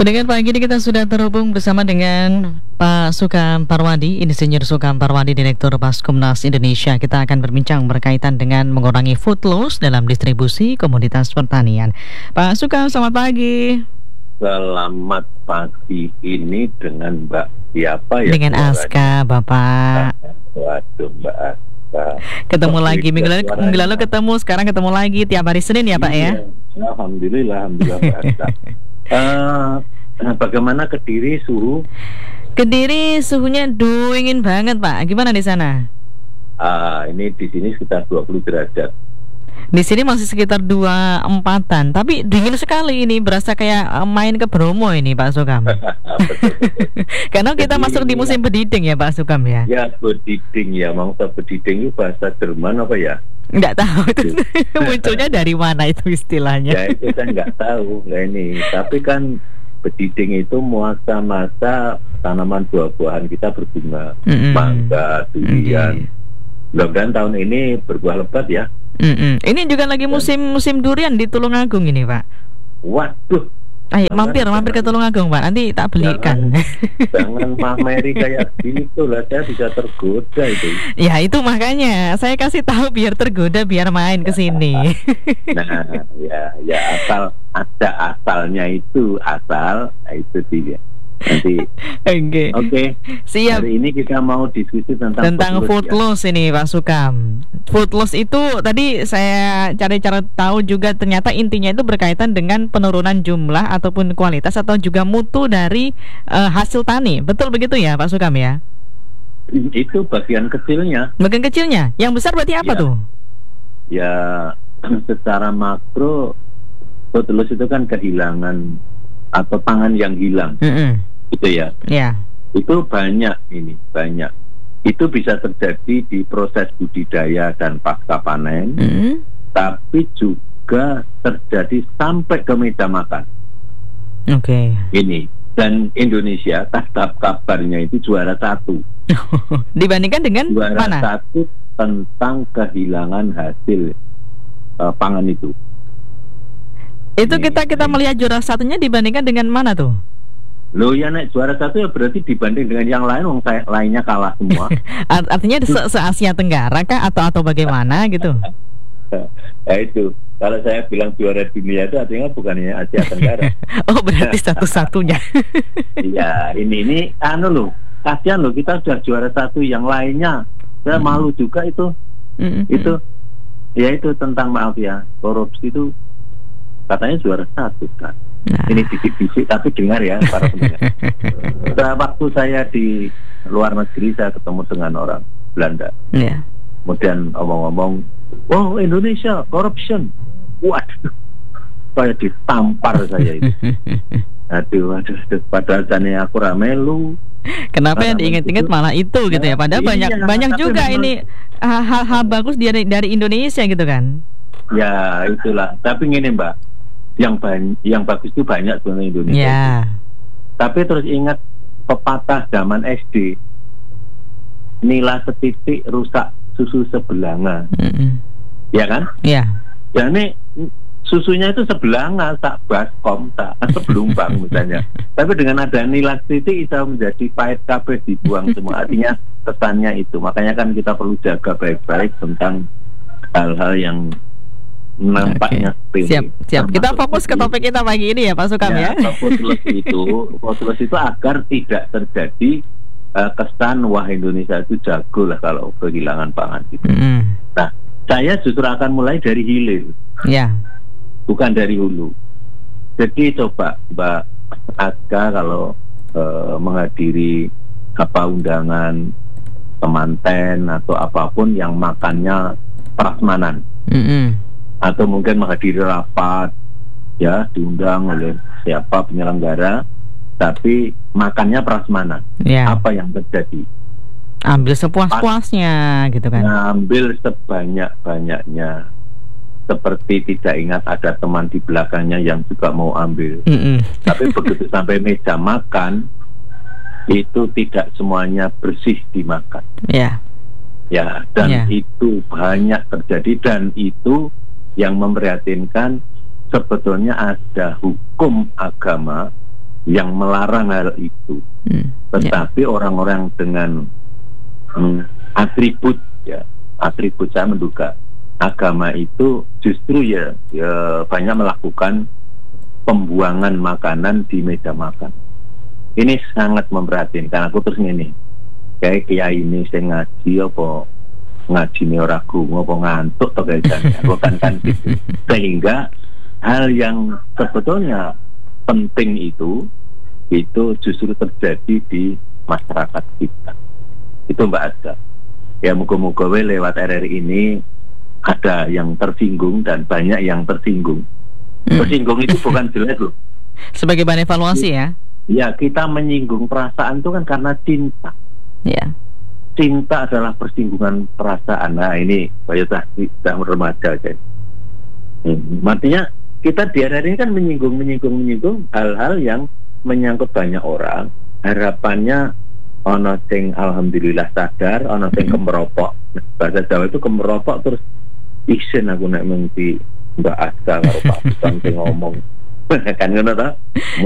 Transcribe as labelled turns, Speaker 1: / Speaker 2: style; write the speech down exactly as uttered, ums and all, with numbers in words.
Speaker 1: Pendengar pagi ini kita sudah terhubung bersama dengan Pak Sukam Parwadi, Insinyur Sukam Parwadi, Direktur Baskomnas Indonesia. Kita akan berbincang berkaitan dengan mengurangi food loss dalam distribusi komoditas pertanian. Pak Sukam, selamat pagi.
Speaker 2: Selamat pagi ini dengan Mbak siapa ya?
Speaker 1: Dengan Aska, Bapak.
Speaker 2: Waduh, Mbak Aska.
Speaker 1: Ketemu
Speaker 2: oh,
Speaker 1: lagi minggu lalu, minggu lalu ketemu, sekarang ketemu lagi tiap hari Senin ya, Pak ya?
Speaker 2: Alhamdulillah, alhamdulillah Mbak Aska. uh, bagaimana Kediri suhu?
Speaker 1: Kediri suhunya dingin banget, Pak. Gimana di sana?
Speaker 2: Uh, ini di sini sekitar dua puluh derajat.
Speaker 1: Di sini masih sekitar dua puluh empatan, tapi dingin sekali ini, berasa kayak main ke Bromo ini, Pak Sukam. Karena kita Jadi, masuk di musim ya. bediding ya, Pak Sukam ya.
Speaker 2: Ya, bediding ya, mangsa bediding itu bahasa Jerman apa ya?
Speaker 1: Nggak tahu itu munculnya dari mana itu istilahnya.
Speaker 2: Ya itu kan nggak tahu. Nah ini, tapi kan bediding itu masa-masa tanaman buah-buahan kita berbunga, mm-hmm. mangga, durian. Mm-hmm. Mudah-mudahan tahun ini berbuah lebat ya.
Speaker 1: Mm-mm. Ini juga lagi musim musim durian di Tulungagung ini, Pak.
Speaker 2: Waduh.
Speaker 1: Ayo mampir mampir ke Tulungagung, Pak. Nanti tak belikan.
Speaker 2: Jangan, jangan mameri kayak gitu lah, saya bisa tergoda itu.
Speaker 1: Ya itu makanya saya kasih tahu biar tergoda, biar main ke sini.
Speaker 2: Nah, ya ya asal ada asalnya itu asal nah, itu dia. Nanti
Speaker 1: Oke.
Speaker 2: Okay. Okay.
Speaker 1: Siap.
Speaker 2: Hari ini kita mau diskusi tentang
Speaker 1: tentang food loss ya. Ini Pak Sukam. Food loss itu tadi saya cari cara tahu juga, ternyata intinya itu berkaitan dengan penurunan jumlah ataupun kualitas atau juga mutu dari uh, hasil tani. Betul begitu ya Pak Sukam ya?
Speaker 2: Itu bagian kecilnya.
Speaker 1: Bagian kecilnya. Yang besar berarti apa
Speaker 2: ya.
Speaker 1: tuh?
Speaker 2: Ya secara makro food loss itu kan kehilangan atau pangan yang hilang. Mm-hmm. Gitu ya.
Speaker 1: Yeah.
Speaker 2: Itu banyak ini, banyak. Itu bisa terjadi di proses budidaya dan pasca panen, mm-hmm. tapi juga terjadi sampai ke meja makan.
Speaker 1: Oke. Okay.
Speaker 2: Ini dan Indonesia tetap kabarnya itu juara satu.
Speaker 1: Dibandingkan dengan
Speaker 2: juara
Speaker 1: mana?
Speaker 2: satu tentang kehilangan hasil uh, pangan itu.
Speaker 1: Itu kita kita melihat juara satunya dibandingkan dengan mana tuh?
Speaker 2: Loh ya, naik juara satu ya berarti dibanding dengan yang lain, wong saya lainnya kalah semua.
Speaker 1: Artinya se, se Asia Tenggara kah atau atau bagaimana gitu?
Speaker 2: Ya itu, kalau saya bilang juara dunia itu artinya bukannya Asia Tenggara.
Speaker 1: Oh berarti satu-satunya. Iya,
Speaker 2: ini ini anu loh, kasihan loh, kita sudah juara satu, yang lainnya saya mm. malu juga itu. Mm-hmm. Itu ya itu tentang, maaf ya, korupsi itu katanya juara satu kan. Nah. Ini bisik-bisik tapi dengar ya para pendengar. Setelah waktu saya di luar negeri, saya ketemu dengan orang Belanda. Yeah. Kemudian omong-omong, oh Indonesia corruption. Waduh, saya ditampar saya itu. Aduh, aduh, aduh. Padahal jane aku ramelu.
Speaker 1: Kenapa yang diingat-ingat malah itu gitu ya? Padahal iya, banyak banyak juga memang ini hal-hal bagus dari dari Indonesia gitu kan?
Speaker 2: Ya itulah. Tapi gini Mbak, yang banyak, yang bagus itu banyak sebenarnya Indonesia.
Speaker 1: Yeah.
Speaker 2: Tapi terus ingat pepatah zaman S D, nila setitik rusak susu sebelanga. Mm-hmm. Ya kan?
Speaker 1: Iya.
Speaker 2: Yeah. Ya ini susunya itu sebelanga, tak baskom, tak seblumbang misalnya. Tapi dengan ada nila setitik bisa menjadi pahit kabeh, dibuang semua. Artinya kesannya itu. Makanya kan kita perlu jaga baik-baik tentang hal-hal yang nampaknya
Speaker 1: okay. Siap, siap. Kita fokus ke topik kita pagi ini ya Pak Sukam ya.
Speaker 2: Ya, fokus itu, fokus itu agar tidak terjadi uh, kesan wah Indonesia itu jago lah kalau kehilangan pangan gitu. Mm. Nah, saya justru akan mulai dari hilir. Ya. Yeah. Bukan dari hulu. Jadi coba Mbak Aska kalau uh, menghadiri apa undangan temanten atau apapun yang makannya prasmanan. Mm-hmm. Atau mungkin menghadiri rapat ya, diundang oleh siapa penyelenggara, tapi makannya prasmanan. Yeah. Apa yang terjadi?
Speaker 1: Ambil sepuas-puasnya gitu kan.
Speaker 2: Ambil sebanyak-banyaknya, seperti tidak ingat ada teman di belakangnya yang juga mau ambil. Mm-mm. Tapi begitu sampai meja makan, itu tidak semuanya bersih dimakan. Ya, yeah. Ya, dan yeah. itu banyak terjadi, dan itu yang memprihatinkan. Sebetulnya ada hukum agama yang melarang hal itu. Hmm, Tetapi yeah. orang-orang dengan hmm, atribut ya, atribut saya menduga agama itu justru ya, ya banyak melakukan pembuangan makanan di meja makan. Ini sangat memprihatinkan. Aku terus ini kayak kiai ini saya ngaji apa ngaji ini ora gunung apa ngantuk atau kaitannya aku kan kan gitu. Sehingga hal yang sebetulnya penting itu itu justru terjadi di masyarakat kita. Itu Mbak Ada. Ya moga-moga lewat R R I ini ada yang tersinggung dan banyak yang tersinggung. Hmm. Tersinggung itu bukan jelek loh.
Speaker 1: Sebagai bahan evaluasi ya.
Speaker 2: Ya, kita menyinggung perasaan itu kan karena cinta. Ya. Cinta adalah persinggungan perasaan. Nah ini Bayu sudah remaja kan. Hmm. Artinya kita di R R I ini kan menyinggung, menyinggung, menyinggung hal-hal yang menyangkut banyak orang. Harapannya ono sing alhamdulillah sadar, ono sing kemeropok. Bahasa Jawa itu kemeropok terus isen aku nek menti Mbak Aska karo Pak Sugeng ngomong. Kan ngono ta?